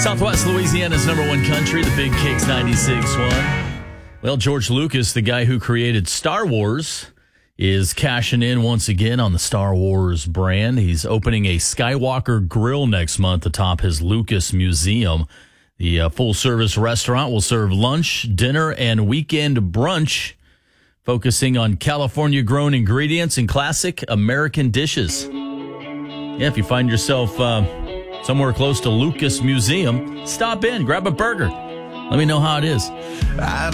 Southwest Louisiana's number one country, the Big Kicks 96.1. Well, George Lucas, the guy who created Star Wars, is cashing in once again on the Star Wars brand. He's opening a Skywalker Grill next month atop his Lucas Museum. The full-service restaurant will serve lunch, dinner, and weekend brunch, focusing on California-grown ingredients and classic American dishes. Yeah, if you find yourself somewhere close to Lucas Museum, stop in, grab a burger. Let me know how it is.